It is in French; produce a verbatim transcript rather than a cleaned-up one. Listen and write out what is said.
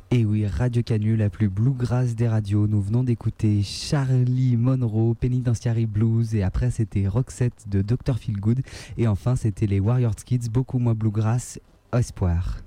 Et oui, Radio Canu, la plus bluegrass des radios. Nous venons d'écouter Charlie Monroe, Penitentiary Blues, et après c'était Roxette de docteur Feelgood, et enfin c'était les Warriors Kids, beaucoup moins bluegrass, Espoir.